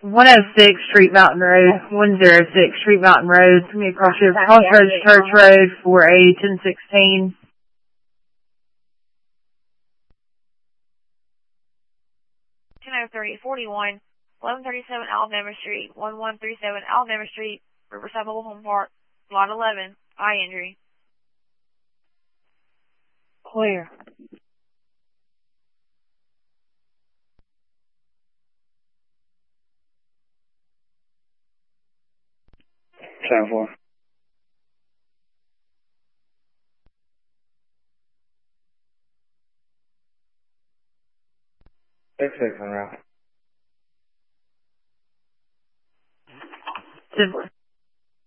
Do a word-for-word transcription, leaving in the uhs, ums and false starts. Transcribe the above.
one oh six Street Mountain Road, one oh six Street Mountain Road, me across here, Crossroads Church Road, four A, ten sixteen. ten oh three forty-one, eleven thirty-seven Alabama Street, eleven thirty-seven Alabama Street, Riverside Mobile Home Park, lot eleven, eye injury. Clear. ten four. Six six on route. ten four.